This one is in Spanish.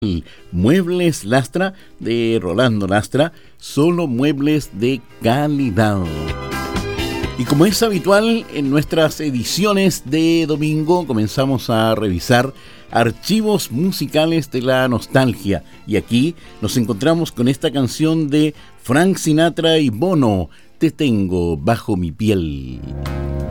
Muebles Lastra de Rolando Lastra, solo muebles de calidad. Y como es habitual en nuestras ediciones de domingo, comenzamos a revisar archivos musicales de la nostalgia. Y aquí nos encontramos con esta canción de Frank Sinatra y Bono, Te tengo bajo mi piel.